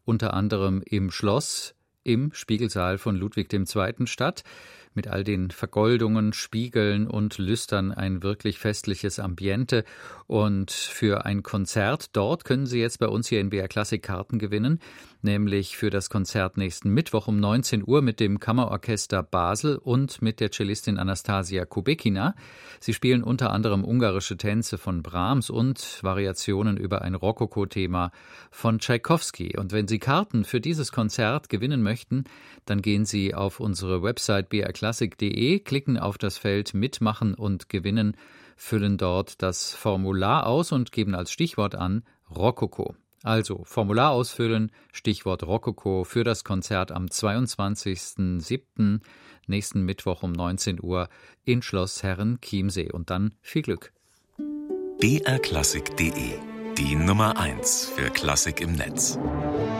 unter anderem im Schloss, im Spiegelsaal von Ludwig II. Statt. Mit all den Vergoldungen, Spiegeln und Lüstern ein wirklich festliches Ambiente. Und für ein Konzert dort können Sie jetzt bei uns hier in BR Classic Karten gewinnen, nämlich für das Konzert nächsten Mittwoch um 19 Uhr mit dem Kammerorchester Basel und mit der Cellistin Anastasia Kubekina. Sie spielen unter anderem ungarische Tänze von Brahms und Variationen über ein Rokoko-Thema von Tschaikowski. Und wenn Sie Karten für dieses Konzert gewinnen möchten, dann gehen Sie auf unsere Website brklassik.de, klicken auf das Feld Mitmachen und Gewinnen, füllen dort das Formular aus und geben als Stichwort an Rokoko. Also Formular ausfüllen, Stichwort Rokoko für das Konzert am 22.07. nächsten Mittwoch um 19 Uhr in Schloss Herrenchiemsee. Und dann viel Glück. brklassik.de, die Nummer 1 für Klassik im Netz.